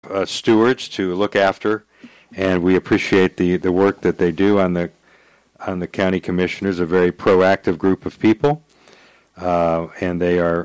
stewards to look after, and we appreciate the work that they do on the county commissioners. A very proactive group of people, and they are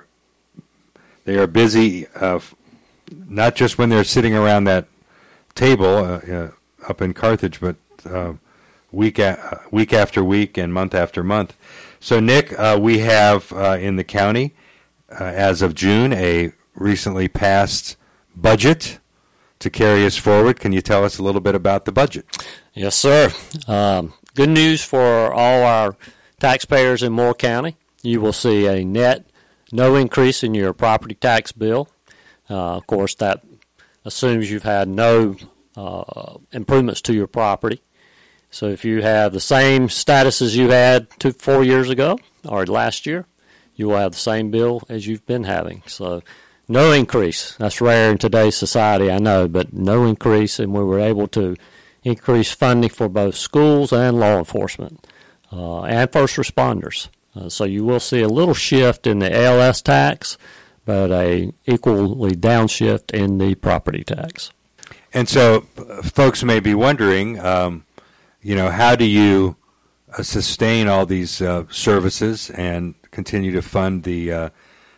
busy, not just when they're sitting around that table up in Carthage, but week after week and month after month. So, Nick, we have in the county, as of June, a recently passed budget to carry us forward. Can you tell us a little bit about the budget? Yes, sir. Good news for all our taxpayers in Moore County. You will see a net no increase in your property tax bill. Of course, that assumes you've had no improvements to your property. So if you have the same status as you had 4 years ago or last year, you will have the same bill as you've been having. So no increase. That's rare in today's society, I know, but no increase, and we were able to increase funding for both schools and law enforcement and first responders. So you will see a little shift in the ALS tax, but a equally downshift in the property tax. And so folks may be wondering, how do you sustain all these services and continue to fund the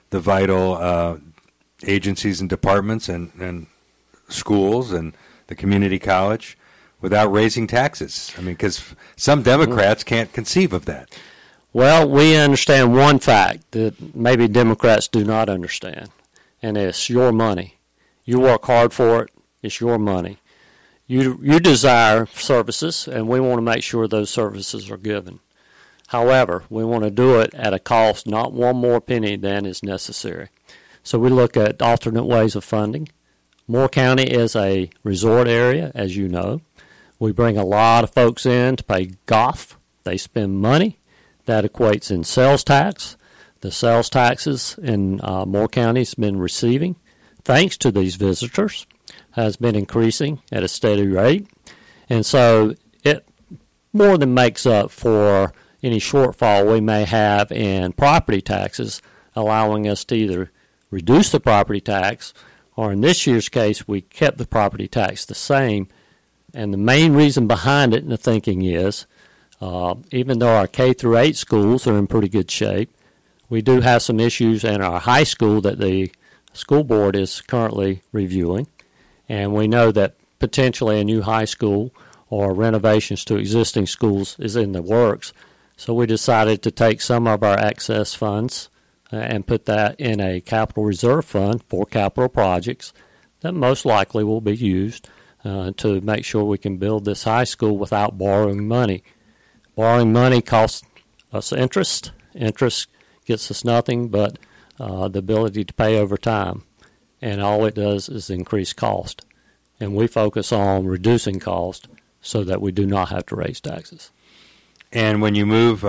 vital agencies and departments and schools and the community college without raising taxes? I mean, because some Democrats can't conceive of that. Well, we understand one fact that maybe Democrats do not understand, and it's your money. You work hard for it. It's your money. You desire services, and we want to make sure those services are given. However, we want to do it at a cost, not one more penny than is necessary. So we look at alternate ways of funding. Moore County is a resort area, as you know. We bring a lot of folks in to play golf. They spend money. That equates in sales tax. The sales taxes in Moore County has been receiving, thanks to these visitors, has been increasing at a steady rate. And so it more than makes up for any shortfall we may have in property taxes, allowing us to either reduce the property tax, or in this year's case, we kept the property tax the same. And the main reason behind it and the thinking is, even though our K through 8 schools are in pretty good shape, we do have some issues in our high school that the school board is currently reviewing. And we know that potentially a new high school or renovations to existing schools is in the works. So we decided to take some of our excess funds and put that in a capital reserve fund for capital projects that most likely will be used to make sure we can build this high school without borrowing money. Borrowing money costs us interest. Interest gets us nothing but the ability to pay over time. And all it does is increase cost. And we focus on reducing cost so that we do not have to raise taxes. And when you move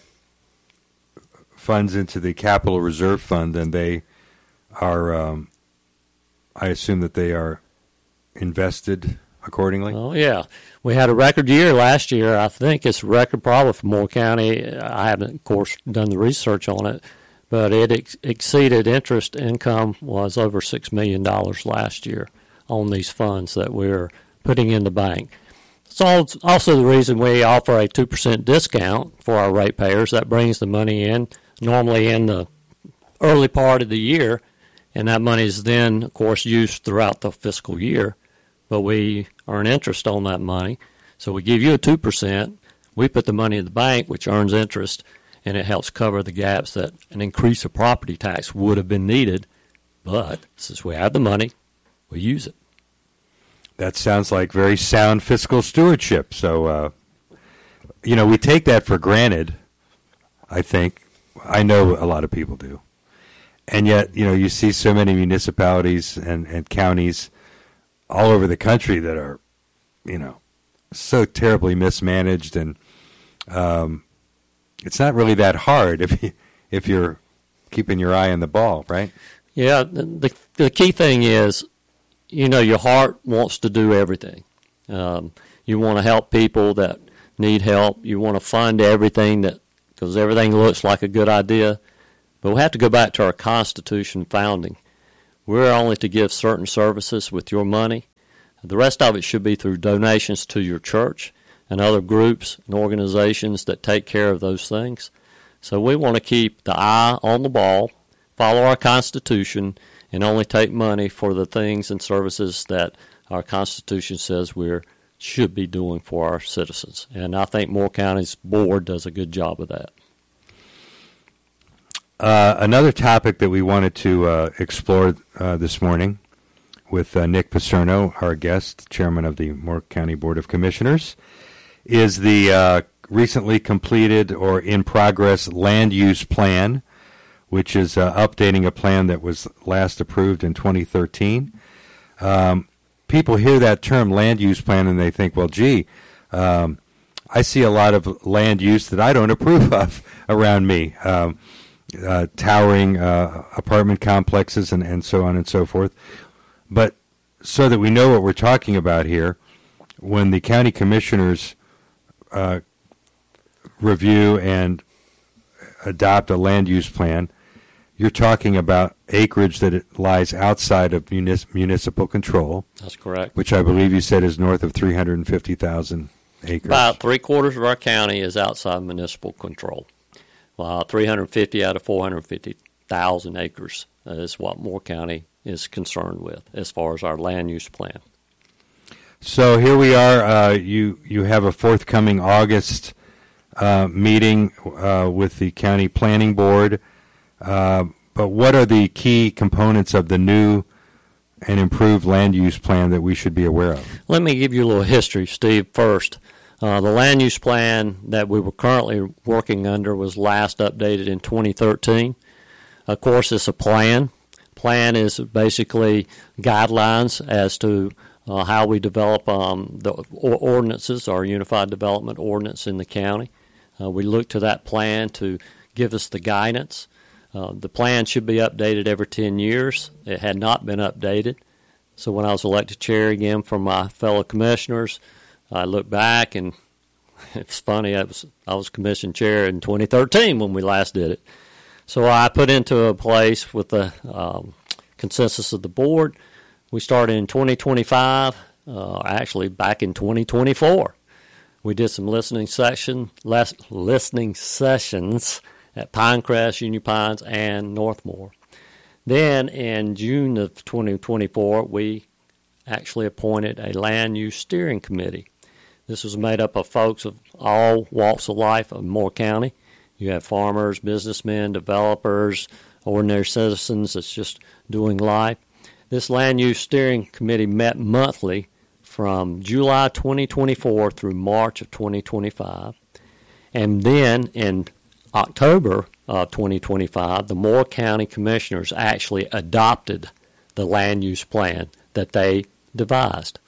funds into the capital reserve fund, then they are, I assume that they are invested accordingly? Oh, yeah. We had a record year last year. I think it's a record probably for Moore County. I haven't, of course, done the research on it, but it exceeded interest income was over $6 million last year on these funds that we're putting in the bank. It's also the reason we offer a 2% discount for our ratepayers. That brings the money in normally in the early part of the year, and that money is then, of course, used throughout the fiscal year. But we earn interest on that money. So we give you a 2%. We put the money in the bank, which earns interest, and it helps cover the gaps that an increase of property tax would have been needed. But since we have the money, we use it. That sounds like very sound fiscal stewardship. So, we take that for granted, I think. I know a lot of people do. And yet, you see so many municipalities and counties all over the country that are, so terribly mismanaged, and it's not really that hard if you're keeping your eye on the ball, right? Yeah, the key thing is, your heart wants to do everything. You want to help people that need help. You want to fund everything because everything looks like a good idea. But we have to go back to our Constitution founding. We're only to give certain services with your money. The rest of it should be through donations to your church and other groups and organizations that take care of those things. So we want to keep the eye on the ball, follow our Constitution, and only take money for the things and services that our Constitution says we should be doing for our citizens. And I think Moore County's board does a good job of that. Another topic that we wanted to explore this morning with Nick Paserno, our guest, chairman of the Moore County Board of Commissioners, is the recently completed or in progress land use plan, which is updating a plan that was last approved in 2013. People hear that term land use plan and they think, well, gee, I see a lot of land use that I don't approve of around me, towering apartment complexes and so on and so forth. But so that we know what we're talking about here, when the county commissioners review and adopt a land use plan, you're talking about acreage that it lies outside of municipal control. That's correct. Which I believe you said is north of 350,000 acres. About 3/4 of our county is outside municipal control. 350 out of 450,000 acres is what Moore County is concerned with as far as our land use plan. So here we are. You have a forthcoming August meeting with the county planning board. But what are the key components of the new and improved land use plan that we should be aware of? Let me give you a little history, Steve, first. The land use plan that we were currently working under was last updated in 2013. Of course, it's a plan. Plan is basically guidelines as to how we develop the ordinances, our Unified Development Ordinance in the county. We look to that plan to give us the guidance. The plan should be updated every 10 years. It had not been updated. So when I was elected chair again from my fellow commissioners, I look back and it's funny, I was commission chair in 2013 when we last did it. So I put into a place with the consensus of the board. We started in 2025, actually back in 2024. We did some listening sessions at Pinecrest, Union Pines, and Northmore. Then in June of 2024, we actually appointed a land use steering committee. This was made up of folks of all walks of life of Moore County. You have farmers, businessmen, developers, ordinary citizens that's just doing life. This land use steering committee met monthly from July 2024 through March of 2025. And then in October of 2025, the Moore County Commissioners actually adopted the land use plan that they devised.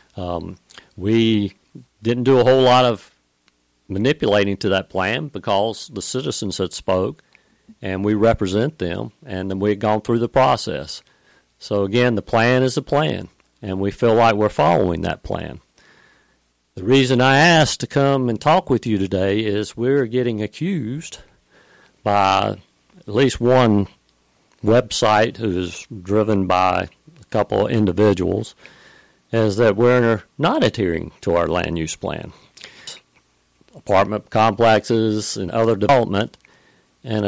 We didn't do a whole lot of manipulating to that plan because the citizens had spoke and we represent them, and then we had gone through the process. So again, the plan is a plan, and we feel like we're following that plan. The reason I asked to come and talk with you today is we're getting accused by at least one website who's driven by a couple of individuals is that we're not adhering to our land use plan. Apartment complexes and other development